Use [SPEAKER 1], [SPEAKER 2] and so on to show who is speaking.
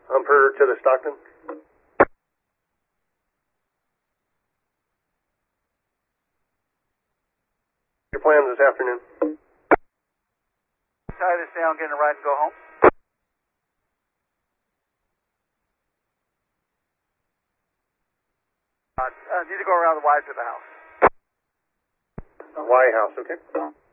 [SPEAKER 1] Humper to the Stockton. Your plans this afternoon?
[SPEAKER 2] Tie this down, get in a ride and go home. Need to go around the Y to the house.
[SPEAKER 1] Y house, okay.